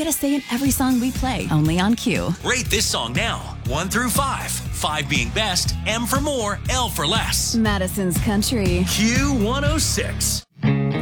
get a say in every song we play, only on Q. Rate this song now, 1 through 5. 5 being best, M for more, L for less. Madison's Country. Q106.